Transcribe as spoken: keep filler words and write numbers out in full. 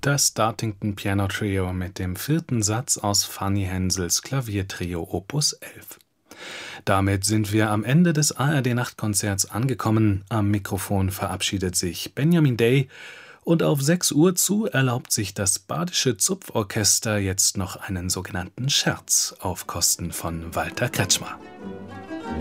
Das Dartington Piano Trio mit dem vierten Satz aus Fanny Hensels Klaviertrio Opus elf. Damit sind wir am Ende des A R D-Nachtkonzerts angekommen. Am Mikrofon verabschiedet sich Benjamin Day. Und auf sechs Uhr zu erlaubt sich das Badische Zupforchester jetzt noch einen sogenannten Scherz auf Kosten von Walter Kretschmer.